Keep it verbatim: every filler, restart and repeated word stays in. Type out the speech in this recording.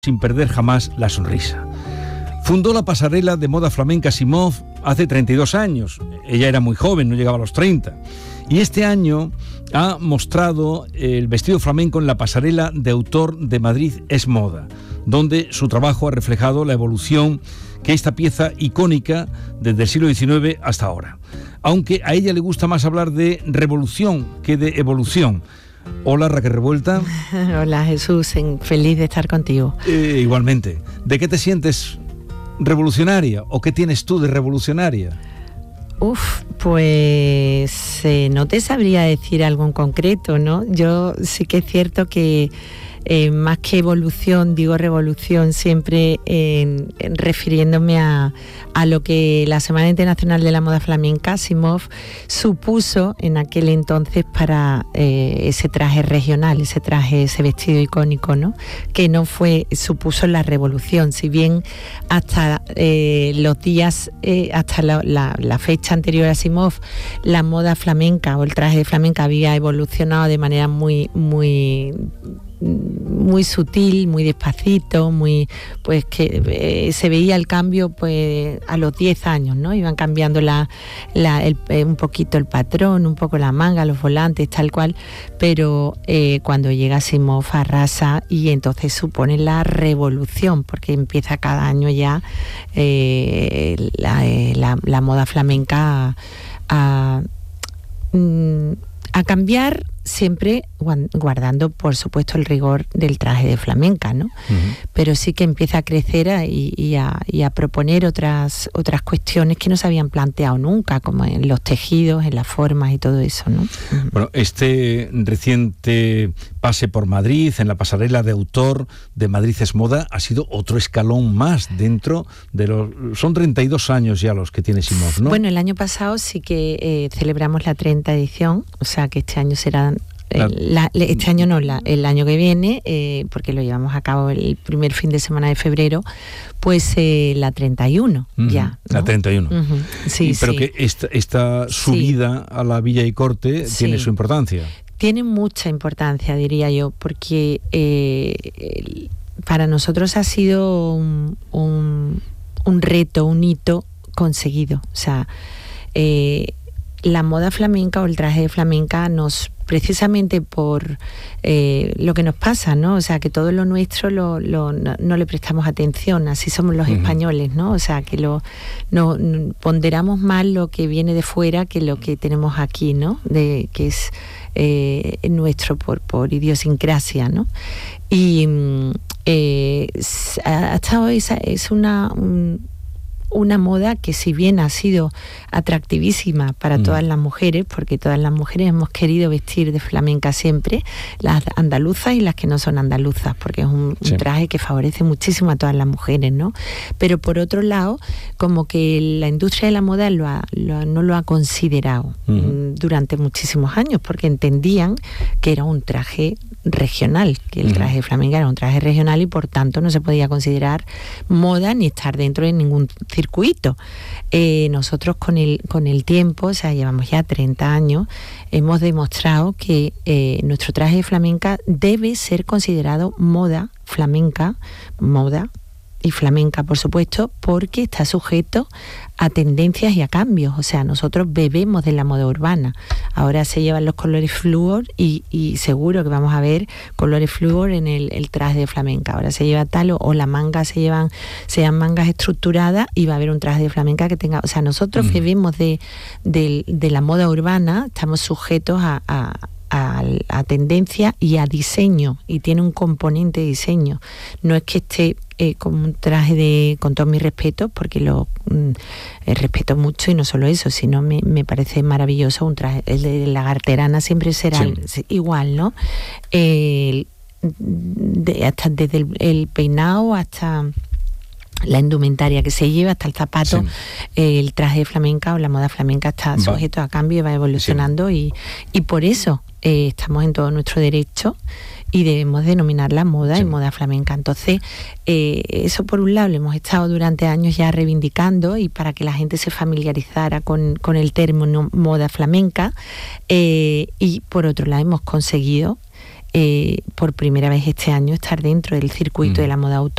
sin perder jamás la sonrisa. Fundó la pasarela de moda flamenca Simov hace treinta y dos años. Ella era muy joven, no llegaba a los treinta. Y este año ha mostrado el vestido flamenco en la pasarela de autor de Madrid es Moda, donde su trabajo ha reflejado la evolución que esta pieza icónica desde el siglo diecinueve hasta ahora. Aunque a ella le gusta más hablar de revolución que de evolución. Hola, Raquel Revuelta. Hola, Jesús, feliz de estar contigo. Eh, igualmente. ¿De qué te sientes revolucionaria o qué tienes tú de revolucionaria? Uf, pues eh, no te sabría decir algo en concreto, ¿no? Yo sí que es cierto que eh, más que evolución, digo revolución siempre en, en refiriéndome a, a lo que la Semana Internacional de la Moda Flamenca, Simov, supuso en aquel entonces para eh, ese traje regional, ese traje, ese vestido icónico, ¿no? Que no fue, supuso la revolución, si bien hasta eh, los días, eh, hasta la, la, la fecha anterior a Simov, la moda flamenca o el traje de flamenca había evolucionado de manera muy, muy muy sutil, muy despacito, muy pues que eh, se veía el cambio pues a los diez años, ¿no? Iban cambiando la, la el, eh, un poquito el patrón, un poco la manga, los volantes, tal cual, pero eh, cuando llega Simov arrasa y entonces supone la revolución, porque empieza cada año ya eh, la, eh, la, la moda flamenca a, a, a cambiar, siempre guardando, por supuesto, el rigor del traje de flamenca, ¿no? Uh-huh. Pero sí que empieza a crecer a, y, y, a, y a proponer otras otras cuestiones que no se habían planteado nunca, como en los tejidos, en las formas y todo eso, ¿no? Uh-huh. Bueno, este reciente pase por Madrid, en la pasarela de autor de Madrid es Moda, ha sido otro escalón más dentro de los... Son treinta y dos años ya los que tiene Simov, ¿no? Bueno, el año pasado sí que eh, celebramos la treinta edición, o sea que este año será... La, este año no, la, el año que viene, eh, porque lo llevamos a cabo el primer fin de semana de febrero, pues eh, la treinta y uno, uh-huh, ya, ¿no? La treinta y uno. Uh-huh. Sí, y, pero sí. que esta, esta subida sí. a la Villa y Corte sí. tiene su importancia. Tiene mucha importancia, diría yo, porque eh, el, para nosotros ha sido un, un, un reto, un hito conseguido. O sea, eh, la moda flamenca o el traje de flamenca nos... precisamente por eh, lo que nos pasa, ¿no? O sea, que todo lo nuestro lo, lo, no, no le prestamos atención, así somos los uh-huh. españoles, ¿no? O sea, que lo no, ponderamos más lo que viene de fuera que lo que tenemos aquí, ¿no? De, que es eh, nuestro por, por idiosincrasia, ¿no? Y eh, ha estado esa, es una... Un, una moda que si bien ha sido atractivísima para mm. todas las mujeres, porque todas las mujeres hemos querido vestir de flamenca siempre, las andaluzas y las que no son andaluzas, porque es un, sí. un traje que favorece muchísimo a todas las mujeres, ¿no? Pero por otro lado, como que la industria de la moda lo ha, lo, no lo ha considerado mm. durante muchísimos años, porque entendían que era un traje regional, que el traje de flamenca era un traje regional y por tanto no se podía considerar moda ni estar dentro de ningún circuito. Eh, nosotros con el, con el tiempo, o sea, llevamos ya treinta años, hemos demostrado que eh, nuestro traje de flamenca debe ser considerado moda flamenca, moda y flamenca, por supuesto, porque está sujeto a tendencias y a cambios. O sea, nosotros bebemos de la moda urbana. Ahora se llevan los colores flúor y, y seguro que vamos a ver colores flúor en el, el traje de flamenca. Ahora se lleva tal o, o la manga se llevan, sean mangas estructuradas y va a haber un traje de flamenca que tenga... O sea, nosotros mm. bebemos de, de, de la moda urbana, estamos sujetos a... a A, a tendencia y a diseño, y tiene un componente de diseño. No es que esté eh, con un traje de, con todo mi respeto, porque lo mm, eh, respeto mucho, y no solo eso, sino me, me parece maravilloso un traje. El de la Garterana siempre será sí. igual, ¿no? Eh, de, hasta desde el, el peinado hasta la indumentaria que se lleva, hasta el zapato, sí. eh, el traje de flamenca o la moda flamenca está va. sujeto a cambio y va evolucionando, sí. y, y por eso eh, estamos en todo nuestro derecho y debemos denominarla moda sí. y moda flamenca. Entonces, eh, eso por un lado lo hemos estado durante años ya reivindicando, y para que la gente se familiarizara con, con el término moda flamenca, eh, y por otro lado hemos conseguido eh, por primera vez este año estar dentro del circuito mm. de la moda autónoma.